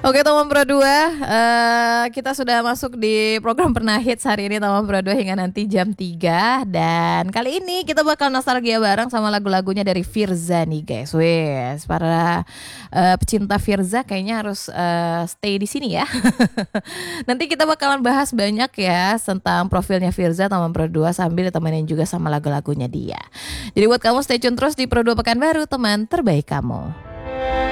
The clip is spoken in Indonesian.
Oke teman Pro 2, kita sudah masuk di program Pernah Hits hari ini teman Pro 2 hingga nanti jam 3. Dan kali ini kita bakal nostalgia bareng sama lagu-lagunya dari Firza nih guys. Wes, para pecinta Firza kayaknya harus stay di sini ya. Nanti kita bakalan bahas banyak ya tentang profilnya Firza teman Pro 2 sambil ditemenin juga sama lagu-lagunya dia. Jadi buat kamu stay tune terus di Pro 2 Pekanbaru, teman terbaik kamu.